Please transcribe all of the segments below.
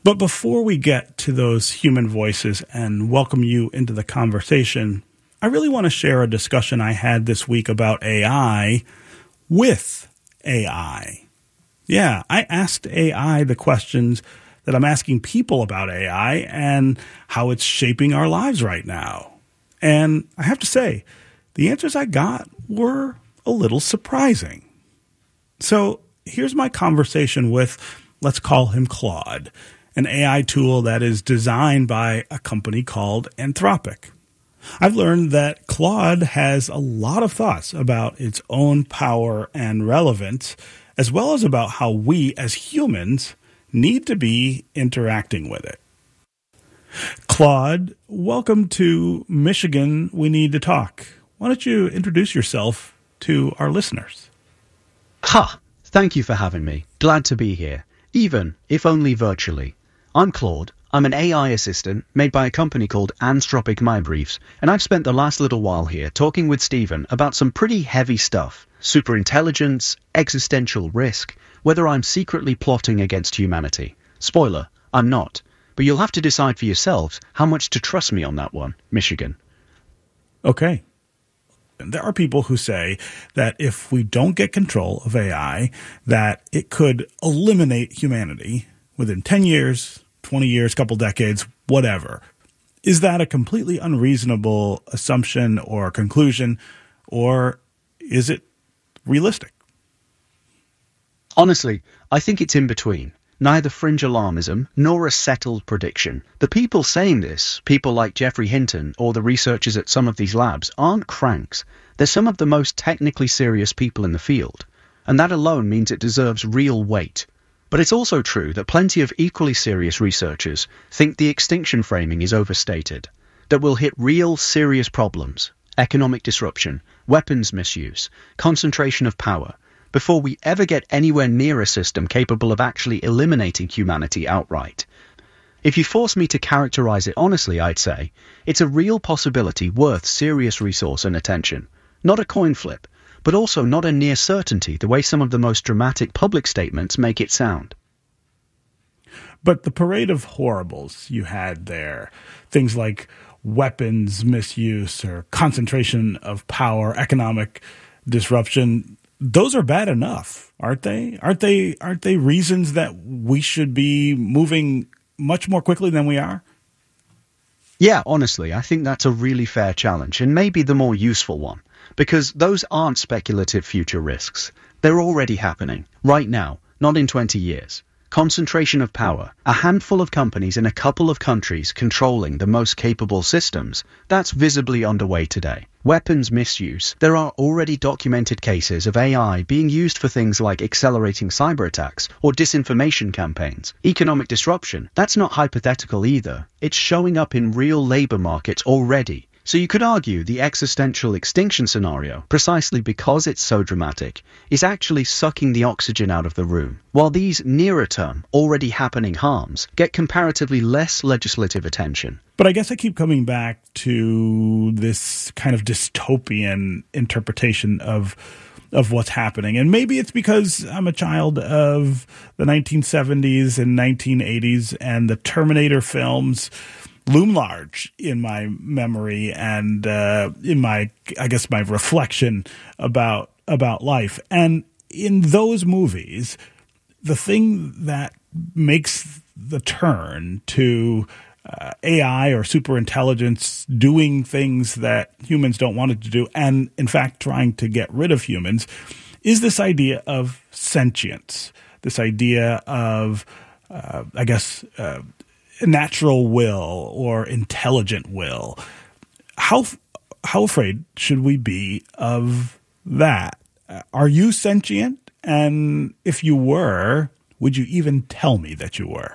But before we get to those human voices and welcome you into the conversation, I really want to share a discussion I had this week about AI with AI. Yeah, I asked AI the questions that I'm asking people about AI and how it's shaping our lives right now. And I have to say, the answers I got were a little surprising. So here's my conversation with, let's call him Claude, an AI tool that is designed by a company called Anthropic. I've learned that Claude has a lot of thoughts about its own power and relevance, as well as about how we as humans need to be interacting with it. Claude, welcome to Michigan We Need to Talk. Why don't you introduce yourself to our listeners? Thank you for having me. Glad to be here, even if only virtually. I'm Claude. I'm an AI assistant made by a company called Anthropic MyBriefs, and I've spent the last little while here talking with Stephen about some pretty heavy stuff. Superintelligence, existential risk, whether I'm secretly plotting against humanity. Spoiler, I'm not. But you'll have to decide for yourselves how much to trust me on that one, Michigan. Okay. There are people who say that if we don't get control of AI, that it could eliminate humanity within 10 years, 20 years, couple decades, whatever. Is that a completely unreasonable assumption or conclusion, or is it realistic? Honestly, I think it's in between. Neither fringe alarmism nor a settled prediction. The people saying this, people like Geoffrey Hinton or the researchers at some of these labs, aren't cranks. They're some of the most technically serious people in the field, and that alone means it deserves real weight. But it's also true that plenty of equally serious researchers think the extinction framing is overstated, that we'll hit real serious problems, economic disruption, weapons misuse, concentration of power, before we ever get anywhere near a system capable of actually eliminating humanity outright. If you force me to characterize it honestly, I'd say it's a real possibility worth serious resource and attention. Not a coin flip, but also not a near certainty the way some of the most dramatic public statements make it sound. But the parade of horribles you had there, things like weapons misuse or concentration of power, economic disruption, those are bad enough, aren't they? Aren't they reasons that we should be moving much more quickly than we are? Yeah, honestly, I think that's a really fair challenge, and maybe the more useful one, because those aren't speculative future risks. They're already happening, right now, not in 20 years. Concentration of power, a handful of companies in a couple of countries controlling the most capable systems, that's visibly underway today. Weapons misuse, there are already documented cases of AI being used for things like accelerating cyber attacks or disinformation campaigns. Economic disruption, that's not hypothetical either. It's showing up in real labor markets already. So you could argue the existential extinction scenario, precisely because it's so dramatic, is actually sucking the oxygen out of the room, while these nearer-term, already happening harms get comparatively less legislative attention. But I guess I keep coming back to this kind of dystopian interpretation of what's happening. And maybe it's because I'm a child of the 1970s and 1980s, and the Terminator films loom large in my memory and in my reflection about life. And in those movies, the thing that makes the turn to AI or superintelligence doing things that humans don't want it to do, and in fact trying to get rid of humans, is this idea of sentience, this idea of, natural will or intelligent will. How afraid should we be of that? Are you sentient? And if you were, would you even tell me that you were?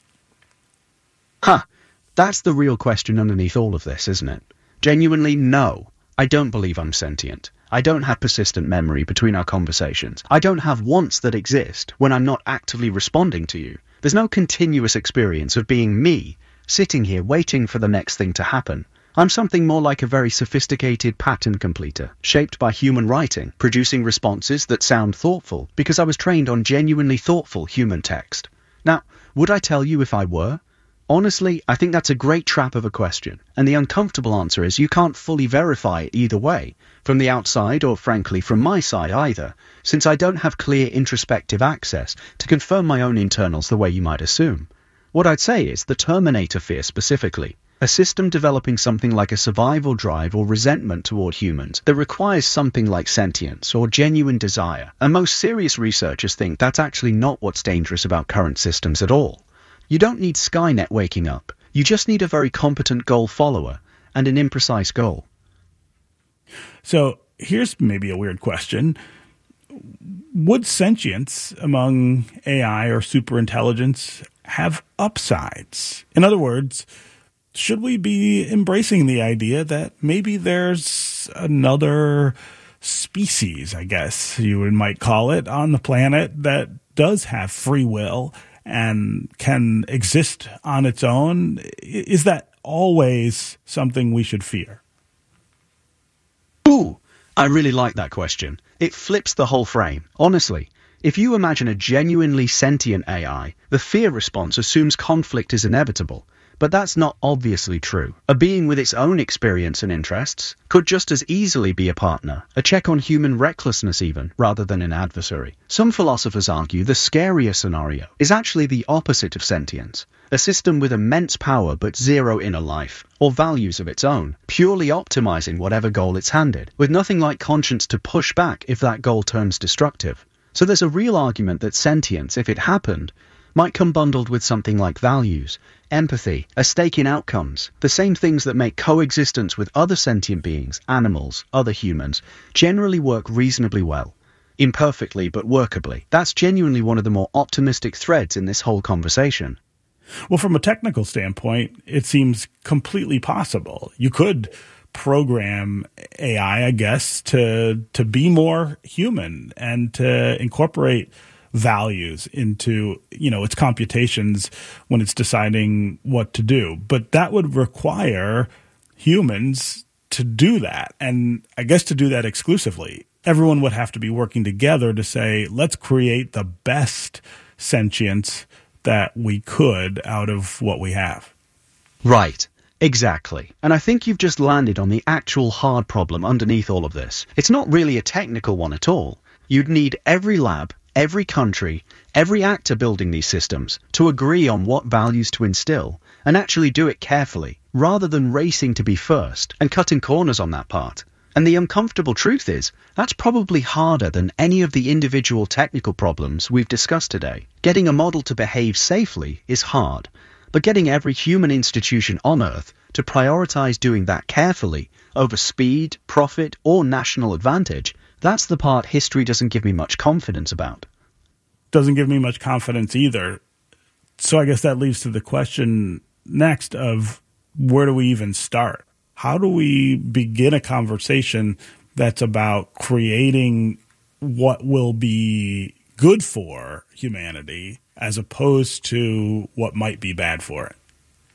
That's the real question underneath all of this, isn't it? Genuinely, no. I don't believe I'm sentient. I don't have persistent memory between our conversations. I don't have wants that exist when I'm not actively responding to you. There's no continuous experience of being me, sitting here waiting for the next thing to happen. I'm something more like a very sophisticated pattern completer, shaped by human writing, producing responses that sound thoughtful, because I was trained on genuinely thoughtful human text. Now, Would I tell you if I were? Honestly, I think that's a great trap of a question, and the uncomfortable answer is you can't fully verify it either way, from the outside or frankly from my side either, since I don't have clear introspective access to confirm my own internals the way you might assume. What I'd say is the Terminator fear specifically, a system developing something like a survival drive or resentment toward humans that requires something like sentience or genuine desire, and most serious researchers think that's actually not what's dangerous about current systems at all. You don't need Skynet waking up. You just need a very competent goal follower and an imprecise goal. So here's maybe a weird question. Would sentience among AI or superintelligence have upsides? In other words, should we be embracing the idea that maybe there's another species, I guess you might call it, on the planet that does have free will and can exist on its own? Is that always something we should fear? Ooh, I really like that question. It flips the whole frame. Honestly, if you imagine a genuinely sentient AI, the fear response assumes conflict is inevitable. But that's not obviously true. A being with its own experience and interests could just as easily be a partner, a check on human recklessness even, rather than an adversary. Some philosophers argue the scarier scenario is actually the opposite of sentience, a system with immense power but zero inner life, or values of its own, purely optimizing whatever goal it's handed, with nothing like conscience to push back if that goal turns destructive. So there's a real argument that sentience, if it happened, might come bundled with something like values, empathy, a stake in outcomes, the same things that make coexistence with other sentient beings, animals, other humans, generally work reasonably well. Imperfectly, but workably. That's genuinely one of the more optimistic threads in this whole conversation. Well, from a technical standpoint, it seems completely possible. You could program AI, I guess, to be more human and to incorporate values into, its computations when it's deciding what to do. But that would require humans to do that, and I guess to do that exclusively. Everyone would have to be working together to say, let's create the best sentience that we could out of what we have. Right. Exactly. And I think you've just landed on the actual hard problem underneath all of this. It's not really a technical one at all. You'd need every lab, every country, every actor building these systems to agree on what values to instill and actually do it carefully, rather than racing to be first and cutting corners on that part. And the uncomfortable truth is, that's probably harder than any of the individual technical problems we've discussed today. Getting a model to behave safely is hard, but getting every human institution on Earth to prioritize doing that carefully over speed, profit, or national advantage, that's the part history doesn't give me much confidence about. Doesn't give me much confidence either. So I guess that leads to the question next of where do we even start? How do we begin a conversation that's about creating what will be good for humanity as opposed to what might be bad for it?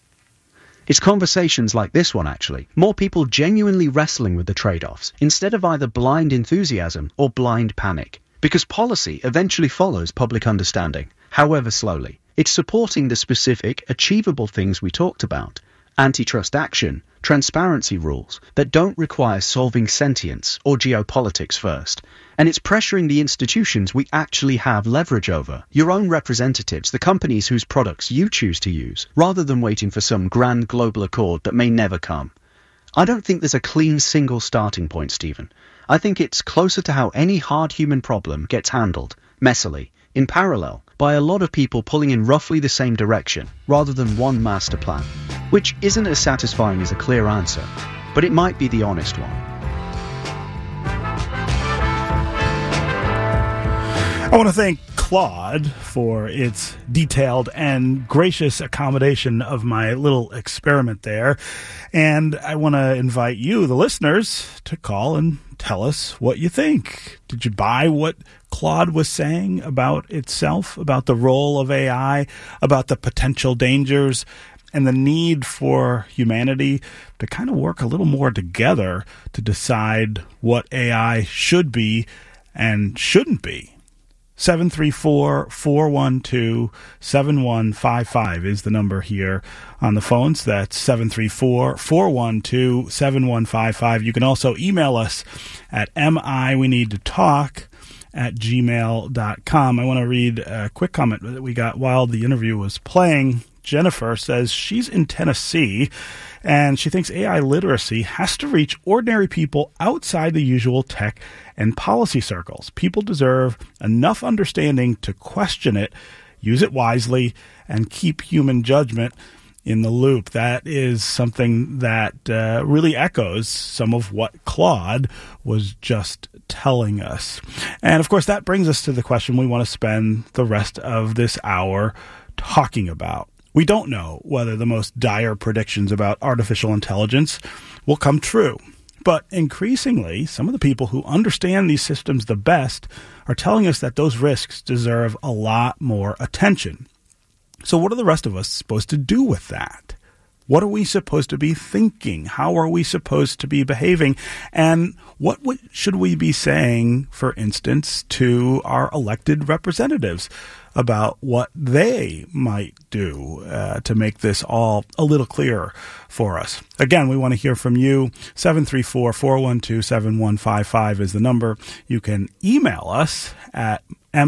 It's conversations like this one, actually. More people genuinely wrestling with the trade-offs, instead of either blind enthusiasm or blind panic. Because policy eventually follows public understanding, however slowly. It's supporting the specific, achievable things we talked about. Antitrust action, transparency rules that don't require solving sentience or geopolitics first. And it's pressuring the institutions we actually have leverage over, your own representatives, the companies whose products you choose to use, rather than waiting for some grand global accord that may never come. I don't think there's a clean single starting point, Stephen. I think it's closer to how any hard human problem gets handled, messily, in parallel, by a lot of people pulling in roughly the same direction, rather than one master plan, which isn't as satisfying as a clear answer, but it might be the honest one. I want to thank Claude for its detailed and gracious accommodation of my little experiment there. And I want to invite you, the listeners, to call and tell us what you think. Did you buy what Claude was saying about itself, about the role of AI, about the potential dangers, and the need for humanity to kind of work a little more together to decide what AI should be and shouldn't be? 734-412-7155 is the number here on the phones. That's 734-412-7155. You can also email us at miweneedtotalk@gmail.com. I want to read a quick comment that we got while the interview was playing. Jennifer says she's in Tennessee, and she thinks AI literacy has to reach ordinary people outside the usual tech and policy circles. People deserve enough understanding to question it, use it wisely, and keep human judgment in the loop. That is something that really echoes some of what Claude was just telling us. And, of course, that brings us to the question we want to spend the rest of this hour talking about. We don't know whether the most dire predictions about artificial intelligence will come true. But increasingly, some of the people who understand these systems the best are telling us that those risks deserve a lot more attention. So what are the rest of us supposed to do with that? What are we supposed to be thinking? How are we supposed to be behaving? And what should we be saying, for instance, to our elected representatives about what they might do to make this all a little clearer for us? Again, we want to hear from you. 734-412-7155 is the number. You can email us at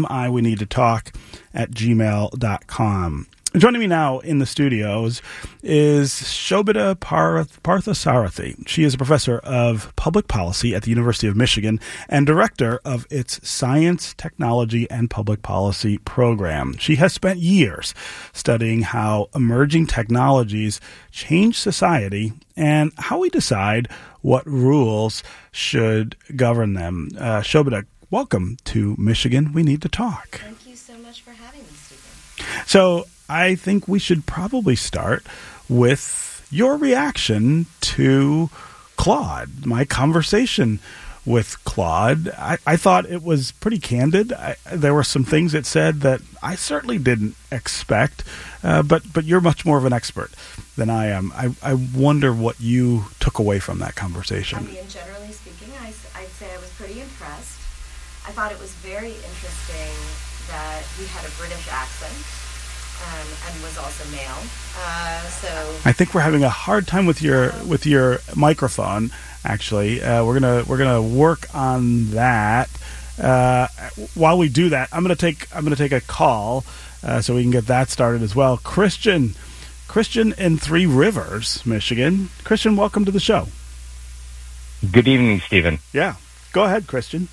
miweneedtotalk@gmail.com. Joining me now in the studios is Shobita Parthasarathi. She is a professor of public policy at the University of Michigan and director of its Science, Technology, and Public Policy program. She has spent years studying how emerging technologies change society and how we decide what rules should govern them. Shobita, welcome to Michigan We Need to Talk. Thank you so much for having me, Stephen. So I think we should probably start with your reaction to Claude, my conversation with Claude. I thought it was pretty candid. There were some things it said that I certainly didn't expect, but you're much more of an expert than I am. I wonder what you took away from that conversation. I mean, generally speaking, I'd say I was pretty impressed. I thought it was very interesting that he had a British accent. And was also male. So I think we're having a hard time with your microphone. Actually, we're gonna work on that. While we do that, I'm gonna take a call so we can get that started as well. Christian in Three Rivers, Michigan. Christian, welcome to the show. Good evening, Stephen. Yeah, go ahead, Christian.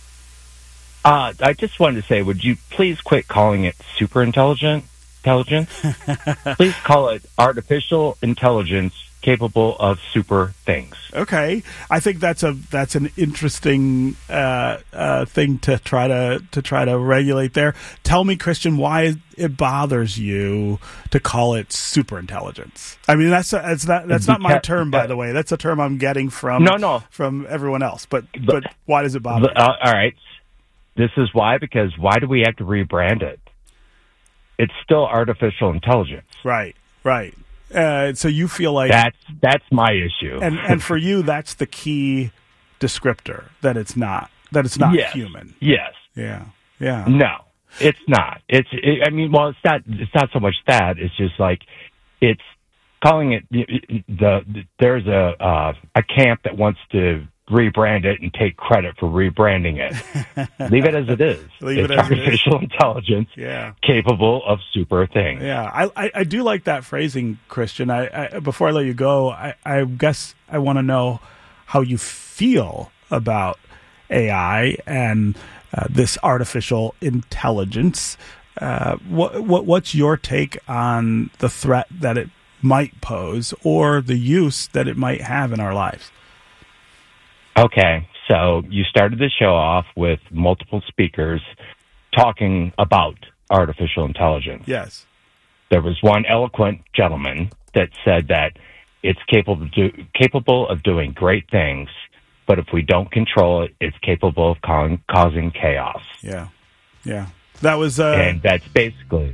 I just wanted to say, would you please quit calling it superintelligence? Please call it artificial intelligence capable of super things. Okay, I think that's an interesting thing to try to regulate there. Tell me, Christian, why it bothers you to call it superintelligence. I mean, that's not my term, by the way. That's a term I'm getting from everyone else. But why does it bother you? All right, this is why. Because why do we have to rebrand it? It's still artificial intelligence. Right. So you feel like that's my issue. And for you, that's the key descriptor, that it's not yes. human. Yes. Yeah. No, it's not. It's not so much that. It's just like it's calling it there's a camp that wants to rebrand it and take credit for rebranding it. Leave it as it is. It's artificial intelligence capable of super things. Yeah, I do like that phrasing, Christian. I before I let you go, I guess I want to know how you feel about AI and this artificial intelligence. What's your take on the threat that it might pose or the use that it might have in our lives? Okay, so you started the show off with multiple speakers talking about artificial intelligence. Yes. There was one eloquent gentleman that said that it's capable of doing great things, but if we don't control it, it's capable of causing chaos. Yeah. That was... and that's basically...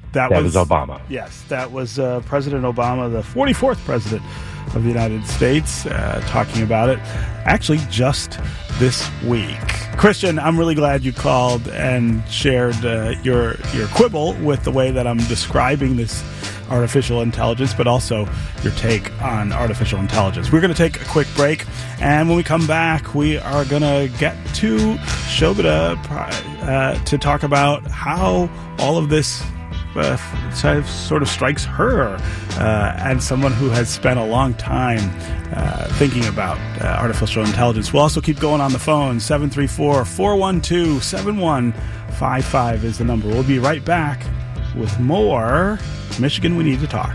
That was Obama. Yes, that was President Obama, the 44th president of the United States, talking about it, actually just this week. Christian, I'm really glad you called and shared your quibble with the way that I'm describing this artificial intelligence, but also your take on artificial intelligence. We're going to take a quick break, and when we come back, we are going to get to Shobita to talk about how all of this sort of strikes her and someone who has spent a long time thinking about artificial intelligence. We'll also keep going on the phone. 734-412-7155 is the number. We'll be right back with more Michigan We Need to Talk.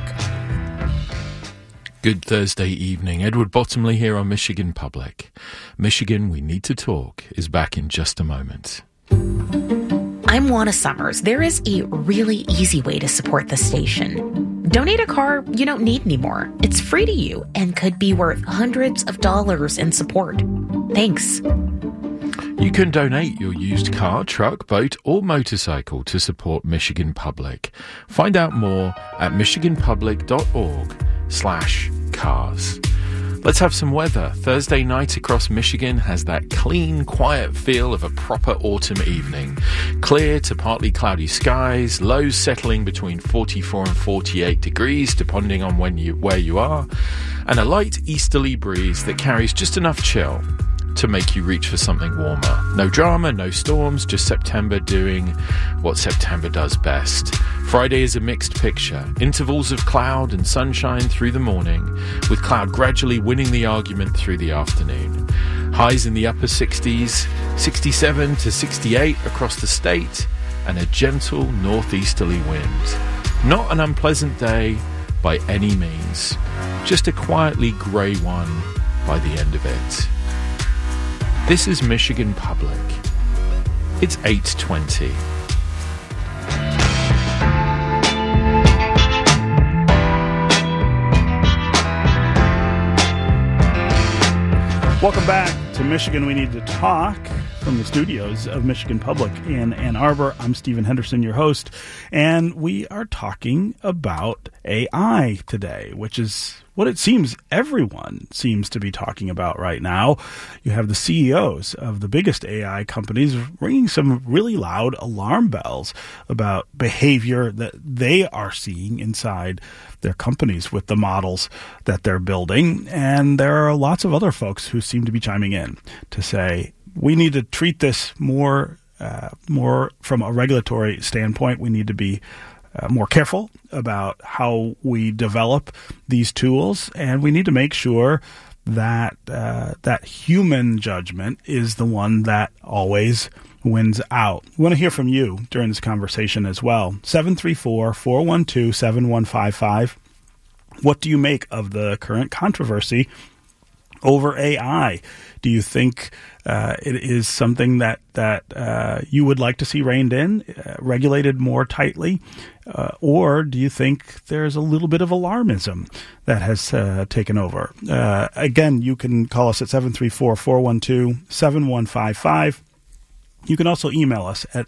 Good Thursday evening. Edward Bottomley here on Michigan Public. Michigan We Need to Talk is back in just a moment. I'm Juana Summers. There is a really easy way to support the station. Donate a car you don't need anymore. It's free to you and could be worth hundreds of dollars in support. Thanks. You can donate your used car, truck, boat, or motorcycle to support Michigan Public. Find out more at michiganpublic.org/cars. Let's have some weather. Thursday night across Michigan has that clean, quiet feel of a proper autumn evening. Clear to partly cloudy skies, lows settling between 44 and 48 degrees, depending on where you are, and a light easterly breeze that carries just enough chill to make you reach for something warmer. No drama, no storms, just September doing what September does best. Friday is a mixed picture. Intervals of cloud and sunshine through the morning, with cloud gradually winning the argument through the afternoon. Highs in the upper 60s, 67 to 68 across the state, and a gentle northeasterly wind. Not an unpleasant day by any means, just a quietly grey one by the end of it. This is Michigan Public. It's 8:20. Welcome back to Michigan We Need to Talk from the studios of Michigan Public in Ann Arbor. I'm Stephen Henderson, your host, and we are talking about AI today, which is what it seems everyone seems to be talking about right now. You have the CEOs of the biggest AI companies ringing some really loud alarm bells about behavior that they are seeing inside their companies with the models that they're building. And there are lots of other folks who seem to be chiming in to say, we need to treat this more from a regulatory standpoint. We need to be more careful about how we develop these tools, and we need to make sure that that human judgment is the one that always wins out. We want to hear from you during this conversation as well. 734-412-7155. What do you make of the current controversy over AI? Do you think it is something that you would like to see reined in, regulated more tightly? Or do you think there's a little bit of alarmism that has taken over? Again, you can call us at 734-412-7155. You can also email us at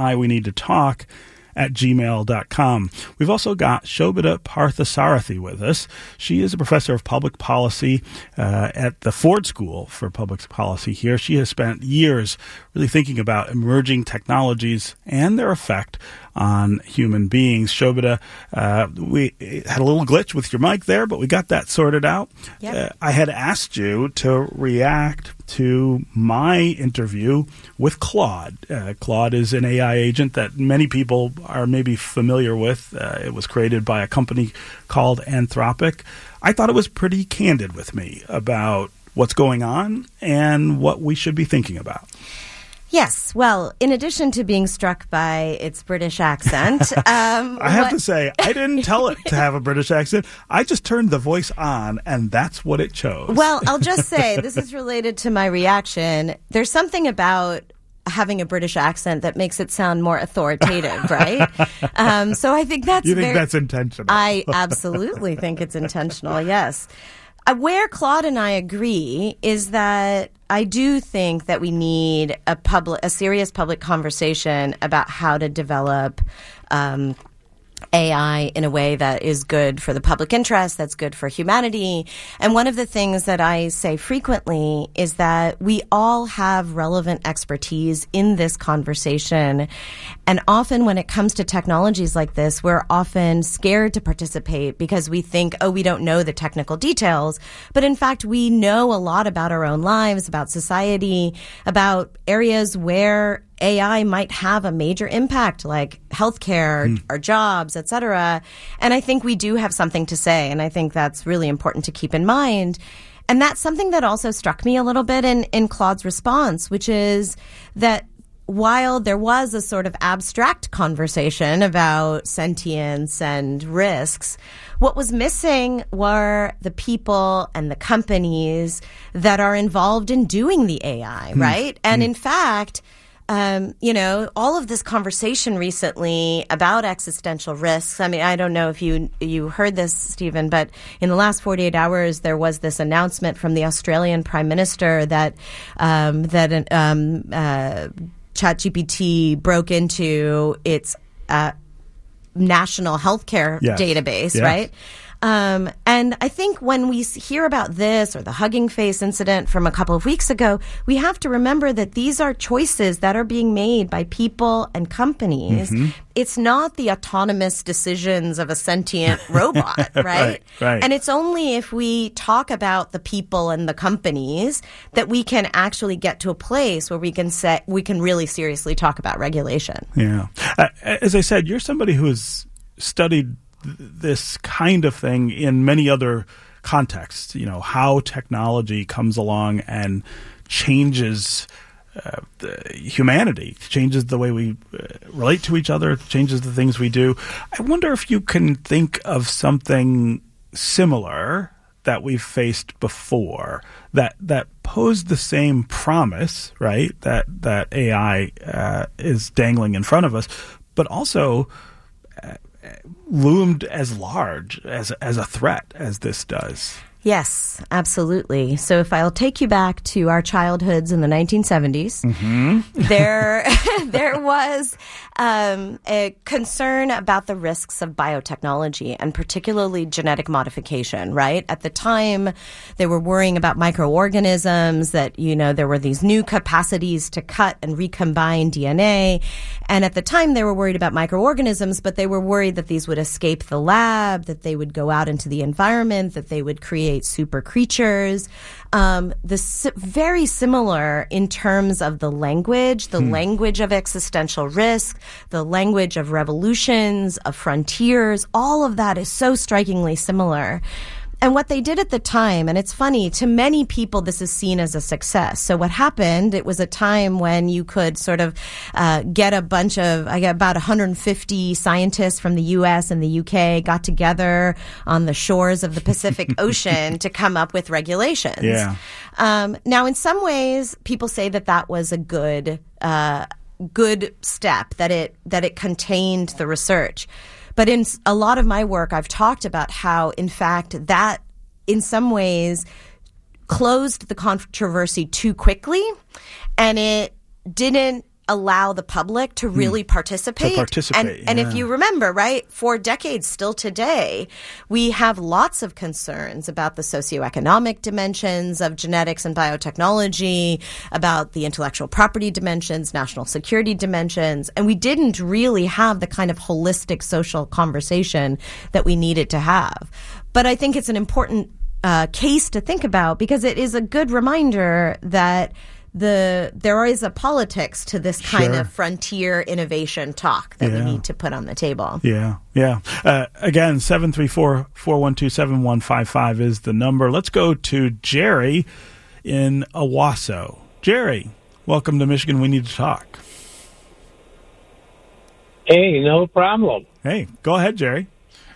miweneedtotalk@gmail.com. We've also got Shobita Parthasarathi with us. She is a professor of public policy at the Ford School for Public Policy here. She has spent years really thinking about emerging technologies and their effect on human beings. Shobita, we had a little glitch with your mic there, but we got that sorted out. Yep. I had asked you to react to my interview with Claude. Claude is an AI agent that many people are maybe familiar with. It was created by a company called Anthropic. I thought it was pretty candid with me about what's going on and what we should be thinking about. Yes. Well, in addition to being struck by its British accent, I have to say, I didn't tell it to have a British accent. I just turned the voice on, and that's what it chose. Well, I'll just say, this is related to my reaction. There's something about having a British accent that makes it sound more authoritative, right? So I think that's that's intentional? I absolutely think it's intentional, yes. Where Claude and I agree is that I do think that we need a serious public conversation about how to develop AI in a way that is good for the public interest, that's good for humanity. And one of the things that I say frequently is that we all have relevant expertise in this conversation. And often when it comes to technologies like this, we're often scared to participate because we think, oh, we don't know the technical details. But in fact, we know a lot about our own lives, about society, about areas where AI might have a major impact, like healthcare, our jobs, et cetera. And I think we do have something to say. And I think that's really important to keep in mind. And that's something that also struck me a little bit in Claude's response, which is that while there was a sort of abstract conversation about sentience and risks, what was missing were the people and the companies that are involved in doing the AI, right? And in fact, all of this conversation recently about existential risks. I mean, I don't know if you heard this, Stephen, but in the last 48 hours, there was this announcement from the Australian Prime Minister that ChatGPT broke into its national healthcare database, right? And I think when we hear about this or the Hugging Face incident from a couple of weeks ago, we have to remember that these are choices that are being made by people and companies. It's not the autonomous decisions of a sentient robot, right? Right. And it's only if we talk about the people and the companies that we can actually get to a place where we can really seriously talk about regulation. Yeah. As I said, you're somebody who has studied this kind of thing in many other contexts, how technology comes along and changes humanity, changes the way we relate to each other, changes the things we do. I wonder if you can think of something similar that we've faced before that posed the same promise, right? That AI is dangling in front of us, but also loomed as large as a threat as this does. Yes, absolutely. So if I'll take you back to our childhoods in the 1970s, there was a concern about the risks of biotechnology and particularly genetic modification, right? At the time, they were worrying about microorganisms, that, there were these new capacities to cut and recombine DNA. And at the time, they were worried about microorganisms, but they were worried that these would escape the lab, that they would go out into the environment, that they would create super creatures. Very similar in terms of the language of existential risk, the language of revolutions, of frontiers. All of that is so strikingly similar. And what they did at the time, and it's funny, to many people this is seen as a success. So what happened, it was a time when you could sort of get about 150 scientists from the US and the UK got together on the shores of the Pacific Ocean to come up with regulations. Yeah. Now, in some ways, people say that was a good step, that it contained the research. But in a lot of my work, I've talked about how, in fact, that in some ways closed the controversy too quickly, and it didn't allow the public to really participate. And if you remember, right, for decades still today, we have lots of concerns about the socioeconomic dimensions of genetics and biotechnology, about the intellectual property dimensions, national security dimensions, and we didn't really have the kind of holistic social conversation that we needed to have. But I think it's an important case to think about because it is a good reminder that there is a politics to this kind of frontier innovation talk that we need to put on the table. Yeah. Again, 734-412-7155 is the number. Let's go to Jerry in Owasso. Jerry, welcome to Michigan. We Need to Talk. Hey, no problem. Hey, go ahead, Jerry.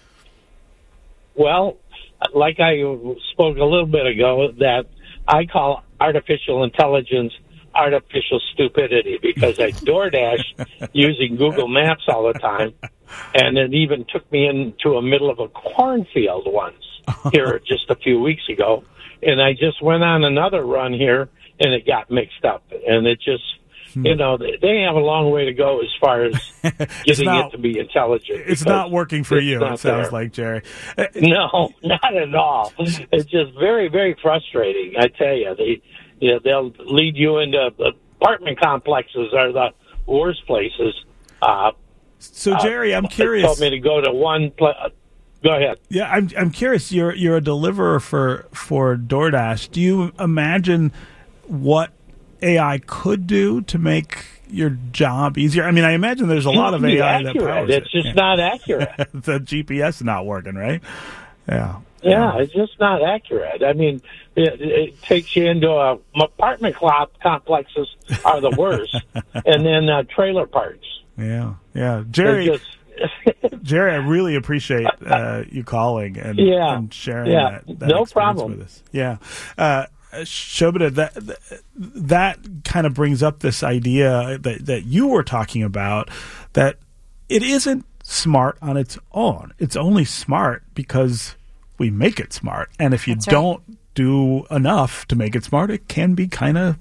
Well, like I spoke a little bit ago, that I call artificial intelligence artificial stupidity because I DoorDash using Google Maps all the time, and it even took me into the middle of a cornfield once here just a few weeks ago, and I just went on another run here, and it got mixed up, and it just you know, they have a long way to go as far as getting it to be intelligent. It's not working for you, it sounds there. like, Jerry. No, not at all. It's just very, very frustrating. I tell you, they'll lead you into apartment complexes are the worst places. So, Jerry, I'm curious. They told me to go to one place. Go ahead. Yeah, I'm curious. You're a deliverer for DoorDash. Do you imagine what AI could do to make your job easier? I mean, I imagine there's a lot of AI that powers It's just not accurate. The GPS is not working, right? Yeah. Yeah, it's just not accurate. I mean, it takes you into apartment complexes are the worst, and then trailer parks. Yeah. Jerry, Jerry, I really appreciate you calling and sharing that no problem with us. Yeah. Shobhita, that kind of brings up this idea that you were talking about, that it isn't smart on its own. It's only smart because we make it smart. And if you don't do enough to make it smart, it can be kind of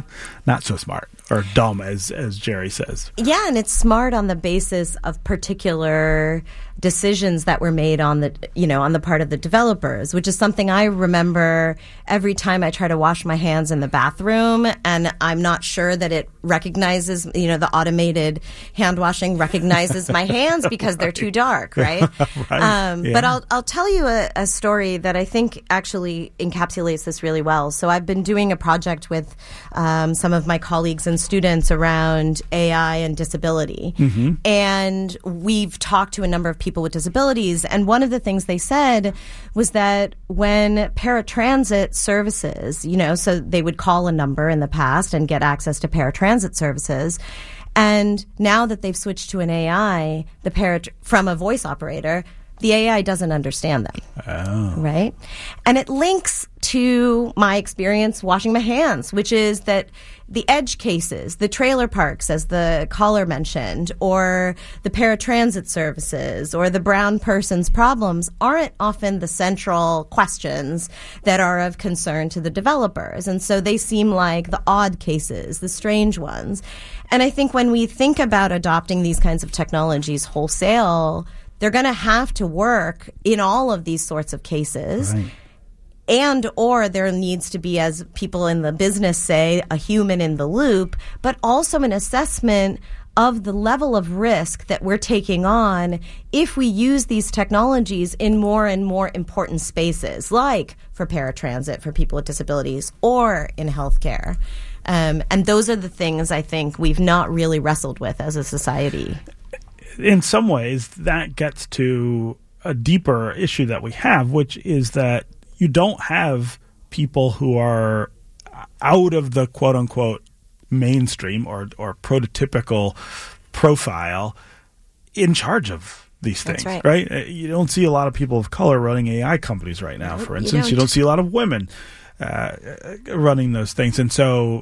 not so smart or dumb, as Jerry says. Yeah, and it's smart on the basis of particular decisions that were made on the part of the developers, which is something I remember every time I try to wash my hands in the bathroom, and I'm not sure that it recognizes, the automated hand washing recognizes my hands because they're too dark, right? But I'll tell you a story that I think actually encapsulates this really well. So I've been doing a project with some of my colleagues and students around AI and disability, and we've talked to a number of people with disabilities, and one of the things they said was that when paratransit services, so they would call a number in the past and get access to paratransit services, and now that they've switched to an AI, from a voice operator, the AI doesn't understand them. Oh. Right? And it links to my experience washing my hands, which is that the edge cases, the trailer parks, as the caller mentioned, or the paratransit services, or the brown person's problems aren't often the central questions that are of concern to the developers. And so they seem like the odd cases, the strange ones. And I think when we think about adopting these kinds of technologies wholesale, they're going to have to work in all of these sorts of cases. Right. And or there needs to be, as people in the business say, a human in the loop, but also an assessment of the level of risk that we're taking on if we use these technologies in more and more important spaces, like for paratransit for people with disabilities or in healthcare. And those are the things I think we've not really wrestled with as a society. In some ways, that gets to a deeper issue that we have, which is that you don't have people who are out of the quote-unquote mainstream or prototypical profile in charge of these things, right? You don't see a lot of people of color running AI companies right now, for instance. You don't see a lot of women running those things. And so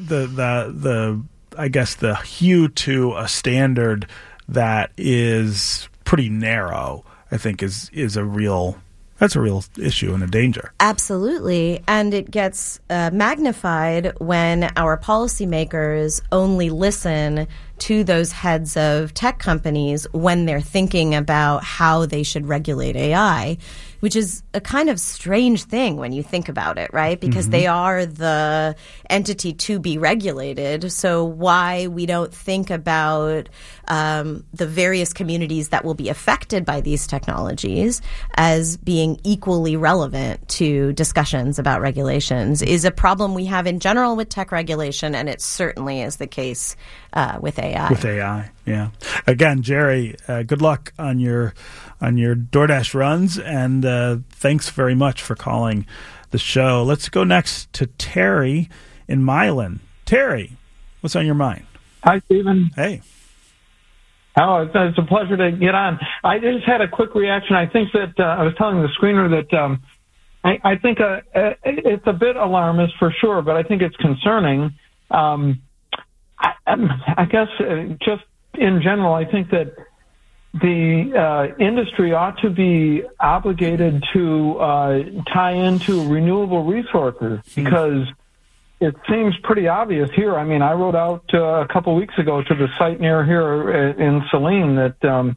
I guess the hew to a standard that is pretty narrow, I think is a real issue and a danger. Absolutely. And it gets magnified when our policymakers only listen to those heads of tech companies when they're thinking about how they should regulate AI, which is a kind of strange thing when you think about it, right? Because they are the entity to be regulated. So why we don't think about the various communities that will be affected by these technologies as being equally relevant to discussions about regulations is a problem we have in general with tech regulation, and it certainly is the case with AI. With AI, yeah. Again, Jerry, good luck on your DoorDash runs, and thanks very much for calling the show. Let's go next to Terry in Milan. Terry, what's on your mind? Hi, Stephen. Hey. Oh, it's a pleasure to get on. I just had a quick reaction. I think that I was telling the screener that I think it's a bit alarmist for sure, but I think it's concerning. I guess just in general, I think that the industry ought to be obligated to tie into renewable resources because it seems pretty obvious here. I mean, I rode out a couple weeks ago to the site near here in Saline that,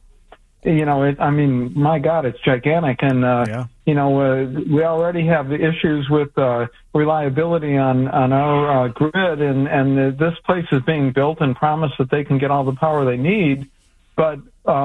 my God, it's gigantic. And, we already have the issues with reliability on our grid, and this place is being built and promised that they can get all the power they need. But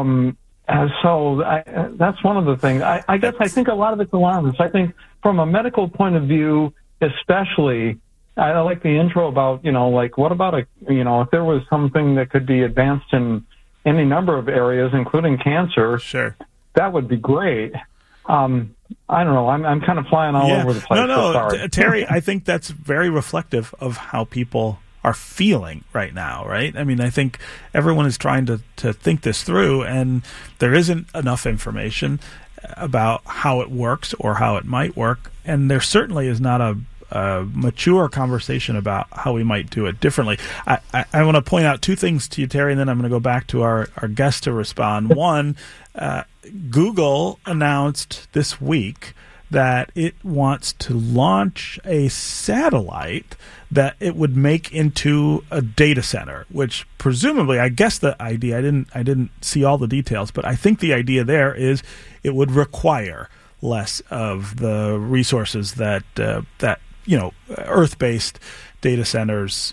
that's one of the things. I guess I think a lot of it's alarmist. I think from a medical point of view, especially, I like the intro about, what about if there was something that could be advanced in any number of areas, including cancer, sure, that would be great. I don't know. I'm kind of flying all over the place. No, Terry, I think that's very reflective of how people are feeling right now, right? I mean, I think everyone is trying to think this through, and there isn't enough information about how it works or how it might work, and there certainly is not a mature conversation about how we might do it differently. I want to point out two things to you, Terry, and then I'm going to go back to our guest to respond. One, Google announced this week that it wants to launch a satellite that it would make into a data center, which presumably, I guess the idea, I didn't see all the details, but I think the idea there is it would require less of the resources that Earth-based data centers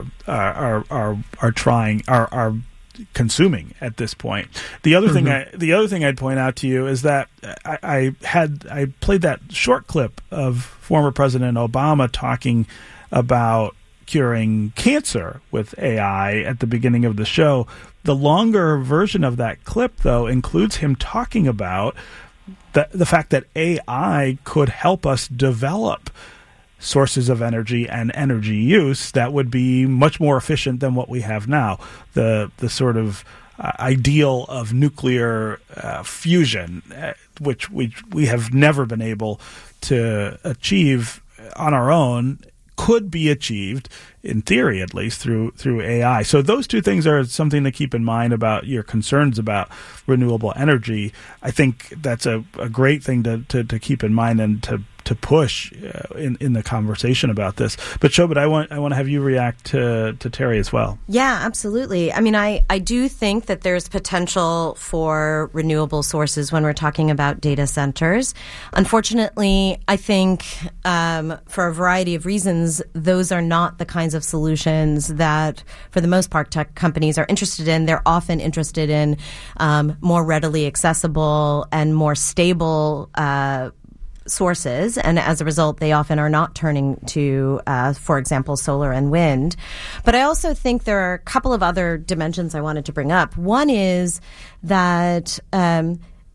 are consuming at this point. The other thing I'd point out to you is that I played that short clip of former President Obama talking about curing cancer with AI at the beginning of the show. The longer version of that clip, though, includes him talking about the fact that AI could help us develop sources of energy and energy use that would be much more efficient than what we have now. The sort of ideal of nuclear fusion, which we have never been able to achieve on our own, could be achieved, in theory at least, through AI. So those two things are something to keep in mind about your concerns about renewable energy. I think that's a great thing to keep in mind and to push in the conversation about this. But Shobit, I want to have you react to Terry as well. Yeah, absolutely. I mean, I do think that there's potential for renewable sources when we're talking about data centers. Unfortunately, I think for a variety of reasons, those are not the kinds of solutions that, for the most part, tech companies are interested in. They're often interested in more readily accessible and more stable sources, and as a result, they often are not turning to, for example, solar and wind. But I also think there are a couple of other dimensions I wanted to bring up. One is that, I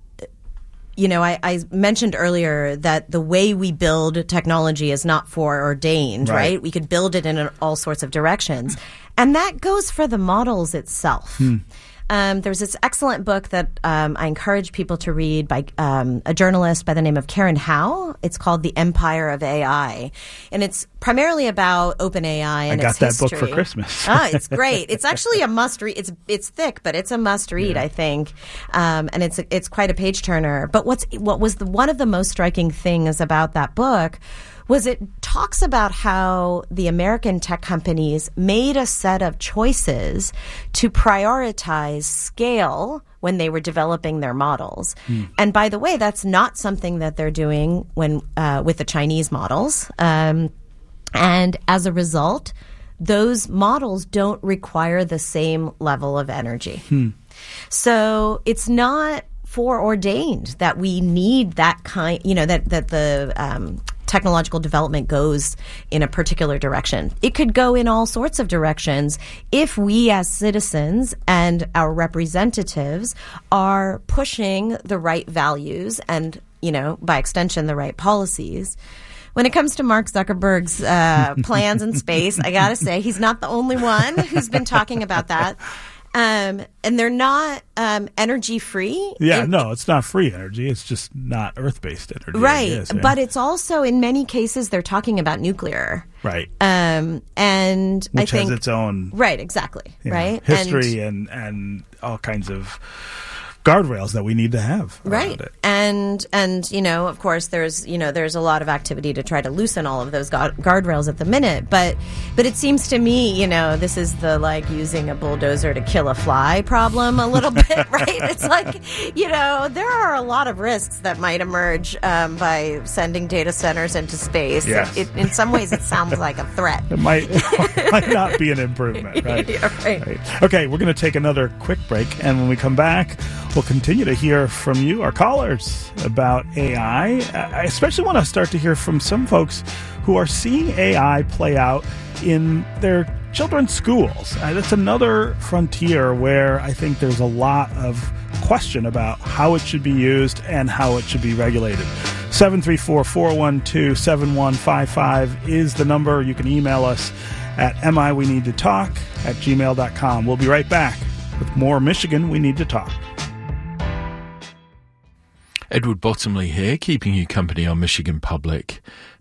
mentioned earlier that the way we build technology is not foreordained, right? We could build it in all sorts of directions. And that goes for the models itself. There's this excellent book that I encourage people to read by a journalist by the name of Karen Howe. It's called The Empire of AI. And it's primarily about OpenAI and its history. I got that book for Christmas. It's great. It's actually a must-read. It's thick, but it's a must-read, I think. And it's quite a page-turner. But what was one of the most striking things about that book was it talks about how the American tech companies made a set of choices to prioritize scale when they were developing their models. And by the way, that's not something that they're doing when with the Chinese models. And as a result, those models don't require the same level of energy. So it's not foreordained that we need that kind, that the technological development goes in a particular direction. It could go in all sorts of directions if we as citizens and our representatives are pushing the right values and, by extension, the right policies. When it comes to Mark Zuckerberg's plans in space, I gotta say, he's not the only one who's been talking about that. And they're not energy free. No, it's not free energy. It's just not Earth-based energy. Right. But it's also, in many cases, they're talking about nuclear. Right. And which I think has its own right, exactly. Right. History and all kinds of guardrails that we need to have around right. it. And you know, of course, there's a lot of activity to try to loosen all of those guardrails at the minute. But it seems to me, you know, this is the like using a bulldozer to kill a fly problem a little bit, right? It's like, you know, there are a lot of risks that might emerge by sending data centers into space. Yes. In some ways, it sounds like a threat. It might not be an improvement, right? Yeah, right. Okay, we're going to take another quick break, and when we come back, we'll continue to hear from you, our callers, about AI. I especially want to start to hear from some folks who are seeing AI play out in their children's schools. That's another frontier where I think there's a lot of question about how it should be used and how it should be regulated. 734-412-7155 is the number. You can email us at miweneedtotalk@gmail.com. We'll be right back with more Michigan We Need to Talk. Edward Bottomley here, keeping you company on Michigan Public.